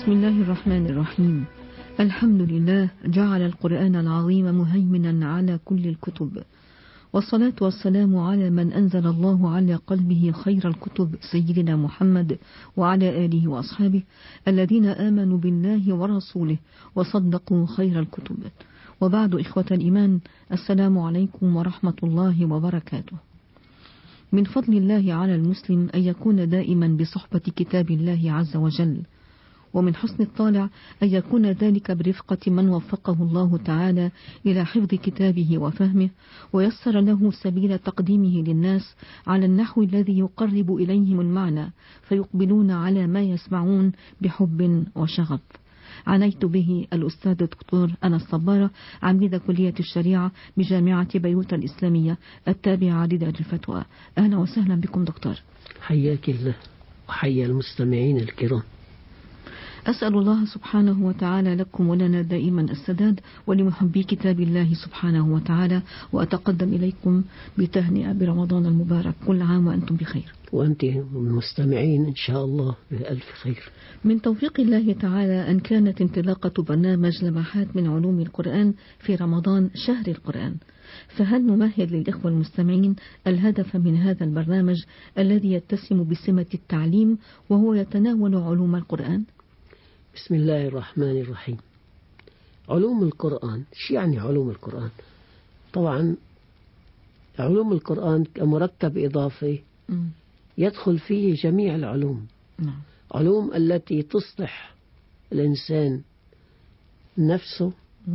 بسم الله الرحمن الرحيم. الحمد لله جعل القرآن العظيم مهيمنا على كل الكتب، والصلاة والسلام على من أنزل الله على قلبه خير الكتب سيدنا محمد وعلى آله وأصحابه الذين آمنوا بالله ورسوله وصدقوا خير الكتب. وبعد، إخوة الإيمان، السلام عليكم ورحمة الله وبركاته. من فضل الله على المسلم أن يكون دائما بصحبة كتاب الله عز وجل، ومن حسن الطالع أن يكون ذلك برفقة من وفقه الله تعالى إلى حفظ كتابه وفهمه، ويسر له سبيل تقديمه للناس على النحو الذي يقرب إليهم المعنى، فيقبلون على ما يسمعون بحب وشغف. عنيت به الأستاذ الدكتور أنس صبارة، عميد كلية الشريعة بجامعة بيروت الإسلامية التابعة لدار الفتوى. أهلا وسهلا بكم دكتور. حياك الله وحيا المستمعين الكرام. أسأل الله سبحانه وتعالى لكم ولنا دائما السداد، ولمحبي كتاب الله سبحانه وتعالى، وأتقدم إليكم بتهنئة برمضان المبارك. كل عام وأنتم بخير، وأنت المستمعين إن شاء الله بألف خير. من توفيق الله تعالى أن كانت انطلاقة برنامج لمحات من علوم القرآن في رمضان شهر القرآن، فهل نمهد للإخوة المستمعين الهدف من هذا البرنامج الذي يتسم بسمة التعليم وهو يتناول علوم القرآن؟ بسم الله الرحمن الرحيم. علوم القرآن، شو يعني علوم القرآن؟ طبعا علوم القرآن كمركب إضافي يدخل فيه جميع العلوم. علوم التي تصلح الإنسان نفسه،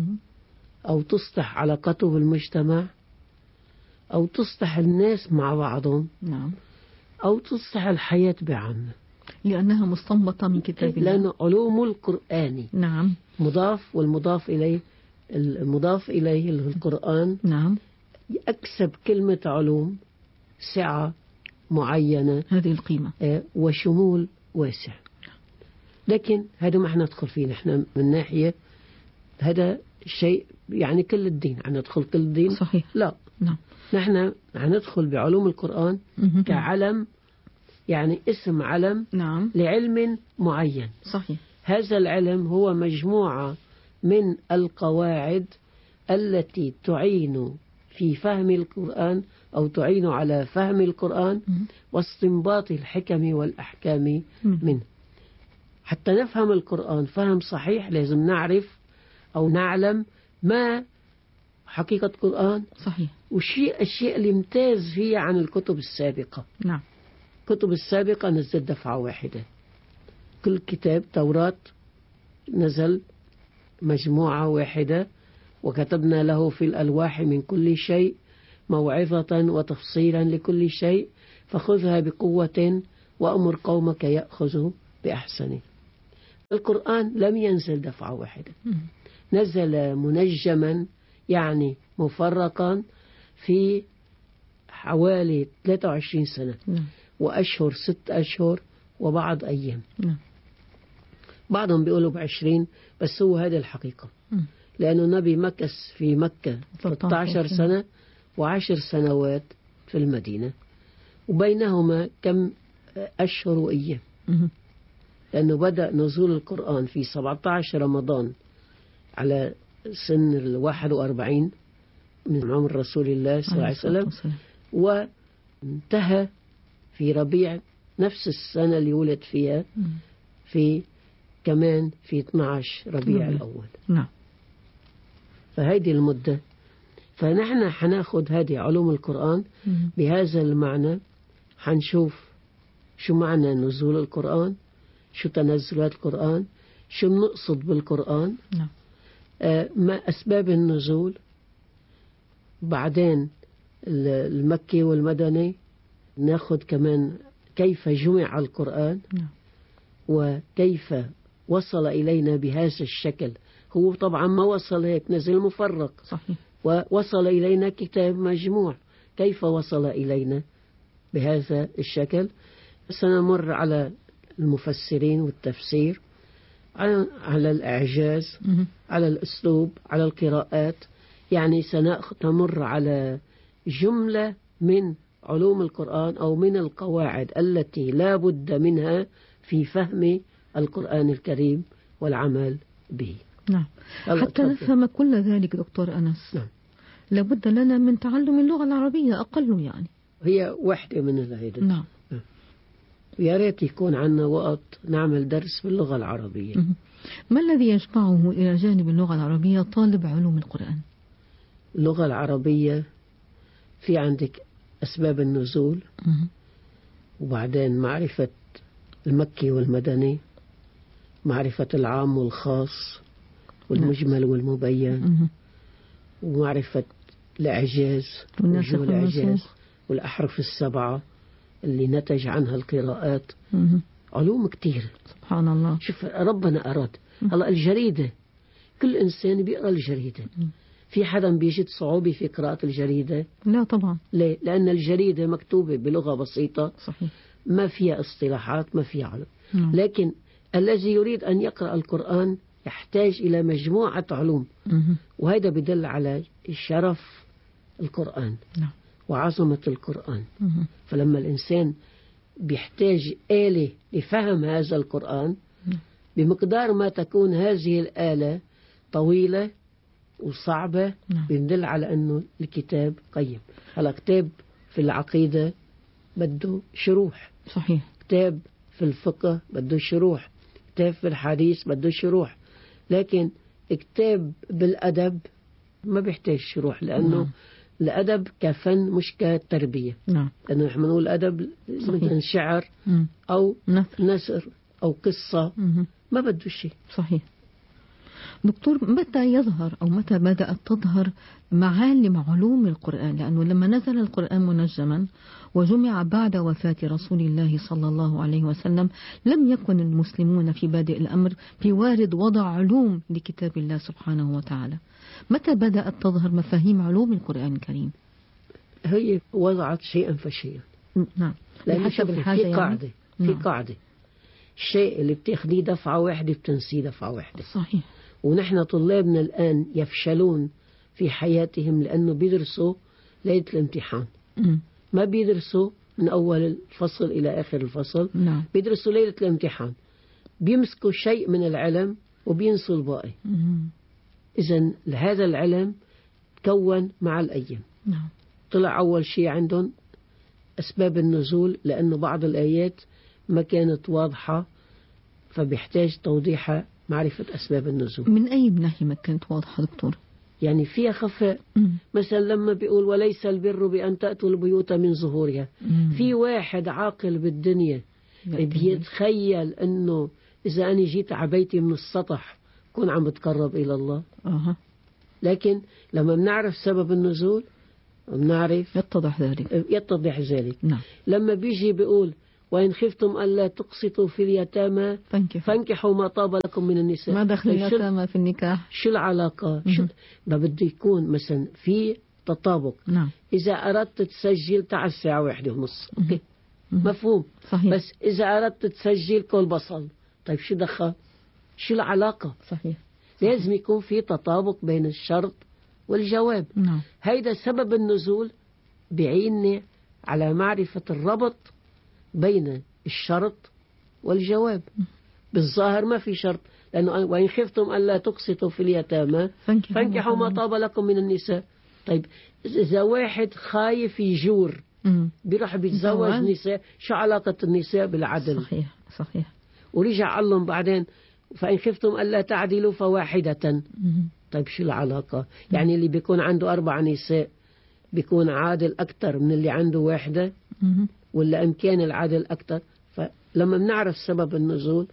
أو تصلح علاقته بالمجتمع، أو تصلح الناس مع بعضهم، أو تصلح الحياة بعامة، لأنها مستنبطة من كتاب الله. لأن علوم القرآن مضاف، والمضاف إليه المضاف إليه اللي هو القرآن يكسب كلمة علوم سعة معينة، هذه القيمة وشمول واسع. لكن هذا ما احنا ندخل فيه، نحن من ناحية هذا شيء يعني كل الدين، ندخل كل الدين صحيح. لا، نحن ندخل بعلوم القرآن كعلم، يعني اسم علم لعلم معين. صحيح. هذا العلم هو مجموعة من القواعد التي تعين في فهم القرآن، أو تعين على فهم القرآن واستنباط الحكم والأحكام منه. حتى نفهم القرآن فهم صحيح لازم نعرف أو نعلم ما حقيقة القرآن. صحيح. الشيء اللي يمتاز فيه عن الكتب السابقة. الكتب السابقة نزل دفعة واحدة، كل كتاب توراة نزل مجموعة واحدة، وكتبنا له في الألواح من كل شيء موعظة وتفصيلا لكل شيء، فخذها بقوة وأمر قومك يأخذوا بأحسنه. القرآن لم ينزل دفعة واحدة، نزل منجما، يعني مفرقا في حوالي 23 سنة وأشهر 6 أشهر وبعض أيام. بعضهم بيقولوا ب20، بس هو هذا الحقيقة. لأنه النبي مكث في مكة 13 سنة و10 سنوات في المدينة، وبينهما كم أشهر وأيام، لأنه بدأ نزول القرآن في 17 رمضان على سن 41 من عمر رسول الله صلى الله عليه وسلم، وانتهى في ربيع نفس السنة اللي ولد فيها، في كمان في 12 ربيع الأول. فهذه المدة. فنحن حناخد هذه علوم القرآن بهذا المعنى، حنشوف شو معنى نزول القرآن، شو تنزلات القرآن، شو نقصد بالقرآن، ما أسباب النزول، بعدين المكي والمدني، ناخد كمان كيف جمع القرآن وكيف وصل إلينا بهذا الشكل. هو طبعا ما وصل هيك، نزل مفرق. صحيح. ووصل إلينا كتاب مجموع، كيف وصل إلينا بهذا الشكل. سنمر على المفسرين والتفسير، على الإعجاز، على الأسلوب، على القراءات، يعني سنمر على جملة من علوم القرآن أو من القواعد التي لا بد منها في فهم القرآن الكريم والعمل به. نعم. حتى نفهم كل ذلك دكتور أنس، نعم، لابد لنا من تعلم اللغة العربية أقل يعني. هي واحدة من العيدة. نعم. يا ريت يكون عندنا وقت نعمل درس باللغة العربية. ما الذي يجمعه إلى جانب اللغة العربية طالب علوم القرآن؟ اللغة العربية في عندك أسباب النزول، وبعدين معرفة المكي والمدني، معرفة العام والخاص والمجمل والمبين، ومعرفة الإعجاز وجوه الإعجاز والأحرف السبعة اللي نتج عنها القراءات. علوم كتير سبحان الله. شوف ربنا أراد. هلا الجريدة كل إنسان بيقرأ الجريدة. في حدا بيجد صعوبة في قراءة الجريدة؟ لا طبعا. ليه؟ لأن الجريدة مكتوبة بلغة بسيطة. صحيح. ما فيها اصطلاحات، ما فيها علوم. لكن الذي يريد أن يقرأ القرآن يحتاج إلى مجموعة علوم، وهذا بدل على شرف القرآن وعظمة القرآن. فلما الإنسان بيحتاج آلة لفهم هذا القرآن، بمقدار ما تكون هذه الآلة طويلة وصعبة، بيدل على أنه الكتاب قيم. هلا كتاب في العقيدة بده شروح، صحيح. كتاب في الفقه بده شروح، كتاب في الحديث بده شروح، لكن كتاب بالأدب ما بيحتاج شروح، لأنه الأدب كفن مش كتربية. لأنه نحن نقول الأدب مثلا شعر أو نثر أو قصة، ما بده شيء. صحيح. دكتور، متى يظهر أو متى بدأت تظهر معالم علوم القرآن؟ لأنه لما نزل القرآن منجما وجمع بعد وفاة رسول الله صلى الله عليه وسلم، لم يكن المسلمون في بادئ الأمر بوارد وضع علوم لكتاب الله سبحانه وتعالى. متى بدأت تظهر مفاهيم علوم القرآن الكريم؟ هي وضعت شيئا فشيئا. نعم. لأن في قاعدة، في قاعدة الشيء اللي بتاخديه دفعة واحدة بتنسيه دفعة واحدة. صحيح. ونحن طلابنا الآن يفشلون في حياتهم لأنه بيدرسوا ليلة الامتحان. ما بيدرسوا من أول الفصل إلى آخر الفصل. بيدرسوا ليلة الامتحان، بيمسكوا شيء من العلم وبينسوا الباقي. إذن هذا العلم تكون مع الأيام. طلع أول شيء عندهم أسباب النزول، لأنه بعض الآيات ما كانت واضحة فبيحتاج توضيحها، معرفة أسباب النزول. من أي ناحية ما كانت واضحة دكتور؟ يعني فيها خفاء. مثلا لما بيقول وليس البر بأن تأتوا البيوت من ظهورها، في واحد عاقل بالدنيا بيتخيل أنه إذا أنا جيت عبيتي من السطح كون عم بتقرب إلى الله. لكن لما بنعرف سبب النزول بنعرف يتضح ذلك. لما بيجي بيقول وإن خفتم ألا تقسطوا في اليتامى فانكحوا ما طاب لكم من النساء. ما دخل اليتامى في النكاح؟ شو العلاقة؟ ما بده يكون مثلا في تطابق. إذا أردت تسجل تعال الساعة 1:30. أوكي. مفهوم. صحيح. بس إذا أردت تسجل كل بصل، طيب شو دخل؟ شو العلاقة؟ صحيح. لازم يكون في تطابق بين الشرط والجواب. هيدا سبب النزول بعيني على معرفة الربط بين الشرط والجواب. بالظاهر ما في شرط، لأنه وإن خفتم ألا تقسطوا في اليتامى فانكحوا ما طاب لكم من النساء. طيب إذا واحد خايف يجور بيروح بيتزوج نساء، شو علاقة النساء بالعدل؟ صحيح. ورجع علم بعدين فإن خفتم ألا تعدلوا فواحدة. طيب شو العلاقة؟ يعني اللي بيكون عنده 4 نساء بيكون عادل أكتر من اللي عنده واحدة؟ ولا إن كان العادل أكتر؟ فلما بنعرف سبب النزول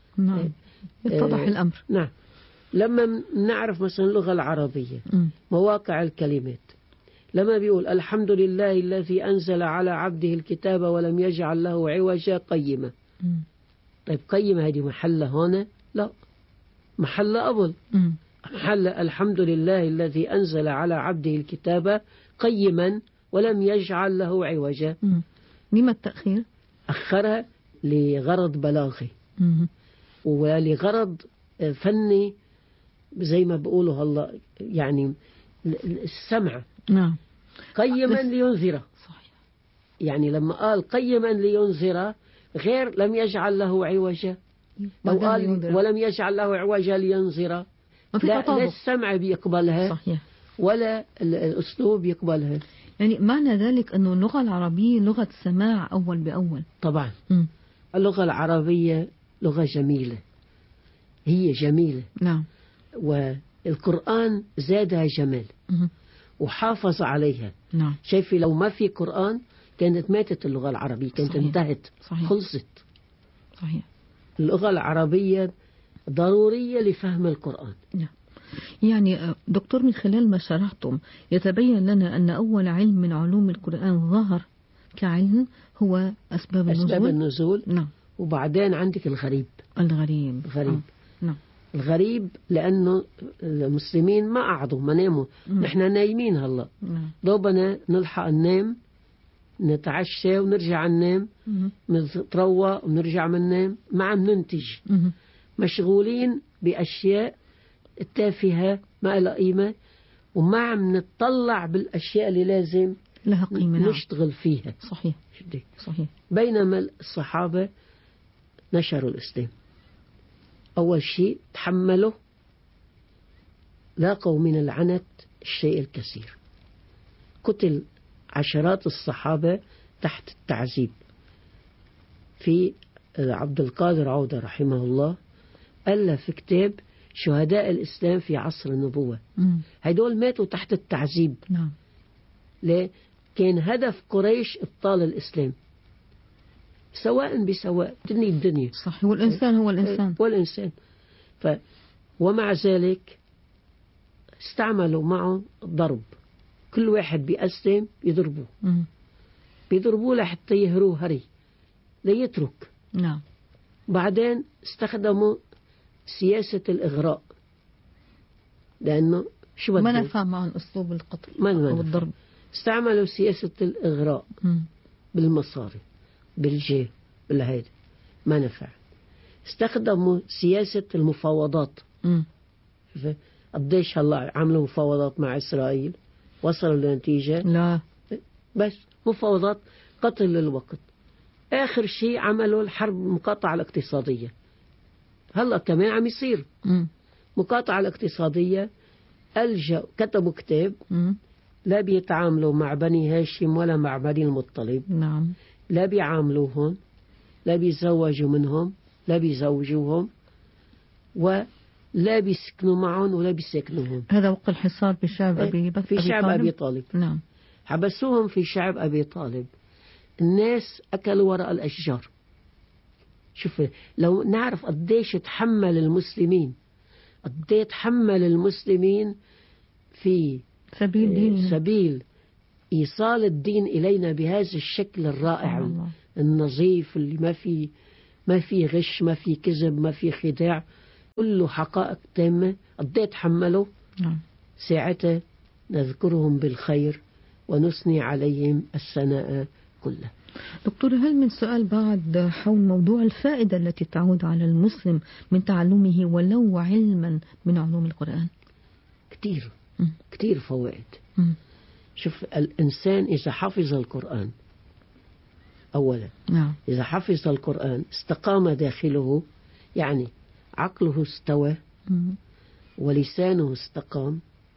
يتضح الأمر. نعم. لما نعرف مثلا اللغة العربية مواقع الكلمات، لما بيقول الحمد لله الذي أنزل على عبده الكتاب ولم يجعل له عوجا قيمة. طيب قيمة هذه محلة هنا؟ لا، محلة قبل. محل الحمد لله الذي أنزل على عبده الكتاب قيما ولم يجعل له عوجا. لما التأخير؟ أخرها لغرض بلاغي ولغرض فني زي ما بقولوا هلا، يعني السمع. قيما لينذره. صحيح. يعني لما قال قيما لينذره غير لم يجعل له عوجا. ولم يجعل له عوجا لينظر، لا السمع بيقبلها صحيح، ولا الأسلوب يقبلها. يعني معنى ذلك أنه اللغة العربية لغة سماع أول بأول. طبعا. اللغة العربية لغة جميلة، هي جميلة. نعم. والقرآن زادها جمال وحافظ عليها. نعم. شايفي لو ما في قرآن كانت ماتت اللغة العربية، كانت صحيح. انتهت صحيح. خلصت. صحيح. اللغة العربية ضرورية لفهم القرآن. نعم. يعني دكتور، من خلال ما شرحتم يتبين لنا أن أول علم من علوم القرآن ظهر كعلم هو أسباب النزول. نعم. وبعدين عندك الغريب. نعم. الغريب لأنه المسلمين ما قعدوا، ما ناموا. نحن نايمين هلا. دوبنا نلحق ننام، نتعشى ونرجع ننام، نتروى ونرجع ننام، ما عم ننتج. مشغولين بأشياء التافهة ما لها قيمة، وما عم نتطلع بالأشياء اللي لازم لها قيمة نشتغل فيها. صحيح. صحيح. بينما الصحابة نشروا الإسلام، أول شيء تحملوا، لاقوا من العنت الشيء الكثير. قتل عشرات الصحابة تحت التعذيب. في عبد القادر عودة رحمه الله ألف كتاب شهداء الإسلام في عصر النبوة. هيدول ماتوا تحت التعذيب. نعم. ليه؟ كان هدف قريش إبطال الإسلام سواء بسواء، تني الدنيا. صح. والإنسان هو الإنسان. ومع ذلك استعملوا معه الضرب، كل واحد بيأسلم يضربوه. بيضربوه لحتى يهروه هري ليترك. نعم. بعدين استخدموا سياسة الإغراء، لأنه شو ما نفع معهم أسلوب القتل والضرب. استعملوا سياسة الإغراء بالمصاري، بالجاه، بالهيدا، ما نفع. استخدموا سياسة المفاوضات. قديش هلا عملوا مفاوضات مع إسرائيل، وصلوا لنتيجة؟ لا، بس مفاوضات قتل للوقت. آخر شيء عملوا الحرب المقاطعة الاقتصادية. هلا كمان عم يصير مقاطعة الاقتصادية. كتبوا كتاب لا بيتعاملوا مع بني هاشم ولا مع بني المطلب. نعم. لا بيعاملوهم، لا بيزوجوا منهم، لا بيزوجوهم، ولا بيسكنوا معهم ولا بيسكنوهم. هذا وقت الحصار بشعب أبي طالب. نعم. حبسوهم في شعب أبي طالب. الناس أكلوا وراء الأشجار. شوف، لو نعرف قديش تحمل المسلمين في سبيل إيصال الدين إلينا بهذا الشكل الرائع النظيف اللي ما في غش، ما في كذب، ما في خداع، كله حقائق تامة. قديش تحملوا. ساعتها نذكرهم بالخير ونثني عليهم الثناء كله. دكتور، هل من سؤال بعد حول موضوع الفائدة التي تعود على المسلم من تعلمه ولو علما من علوم القرآن؟ كتير فوائد. شوف، الإنسان إذا حفظ القرآن أولا، إذا حفظ القرآن استقام داخله، يعني عقله استوى ولسانه استقام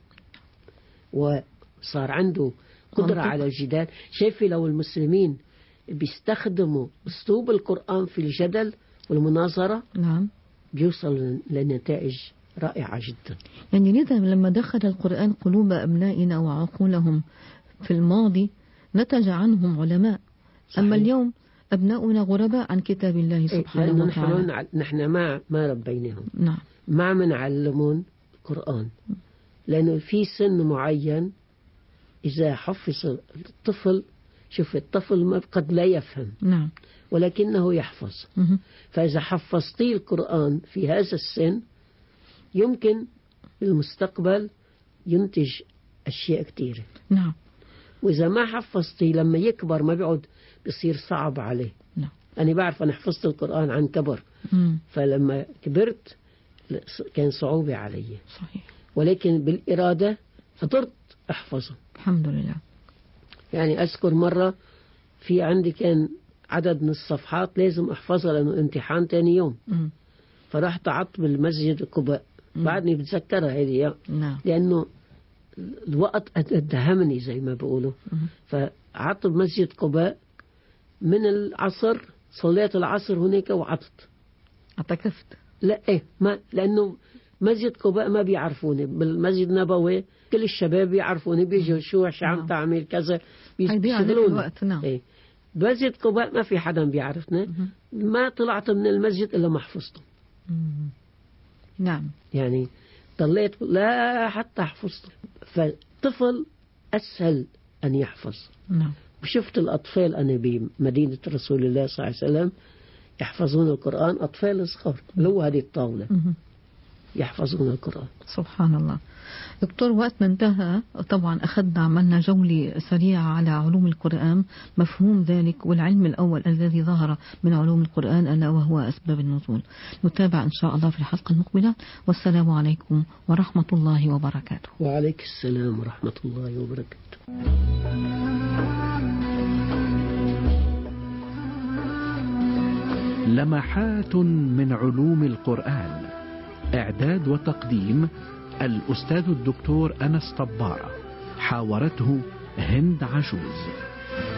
وصار عنده قدرة على الجدال. شايفي لو المسلمين بيستخدموا أسلوب القرآن في الجدل والمناظرة، بيوصل لنتائج رائعة جدا. يعني لذا لما دخل القرآن قلوب أبنائنا وعقولهم في الماضي نتج عنهم علماء. صحيح. أما اليوم أبناؤنا غرباء عن كتاب الله سبحانه وتعالى. نحن ما ربيناهم. ما منعلمون القرآن، لأنه في سن معين إذا حفظ الطفل، شوف الطفل قد لا يفهم. ولكنه يحفظ. فإذا حفظتي القرآن في هذا السن يمكن بالمستقبل ينتج أشياء كثيرة. وإذا ما حفظتي لما يكبر ما بيعود بيصير صعب عليه. أنا بعرف أنا حفظت القرآن عن كبر. فلما كبرت كان صعوبة علي. صحيح. ولكن بالإرادة قدرت أحفظه الحمد لله. يعني أذكر مرة في عندي كان عدد من الصفحات لازم أحفظها لأنه امتحان تاني يوم. فرحت عطب المسجد قباء. بعدني بتذكرها هذه، لأنه الوقت اتهمني زي ما بيقولوا. فعطب مسجد قباء من العصر، صليت العصر هناك وعطت. اعتكفت؟ لا ما، لأنه مسجد قباء ما بيعرفوني. بالمسجد النبوي كل الشباب بيعرفوني، بيجوا شو عم تعمل كذا، بيشغلوني. مسجد قباء ما في حدا بيعرفنا. ما طلعت من المسجد إلا ما حفظته. نعم. يعني ضليت لا حتى حفظته. فالطفل أسهل أن يحفظ. نعم. وشفت الأطفال أنا بمدينة رسول الله صلى الله عليه وسلم يحفظون القرآن، أطفال صغار اللي هو هذه الطاولة يحفظون القرآن. سبحان الله. دكتور وقتنا انتهى، طبعا أخذنا عملنا جولة سريعة على علوم القرآن، مفهوم ذلك والعلم الأول الذي ظهر من علوم القرآن ألا وهو أسباب النزول. نتابع إن شاء الله في الحلقة المقبلة، والسلام عليكم ورحمة الله وبركاته. وعليك السلام ورحمة الله وبركاته. لمحات من علوم القرآن، إعداد وتقديم الأستاذ الدكتور أنس طبارة، حاورته هند عجوز.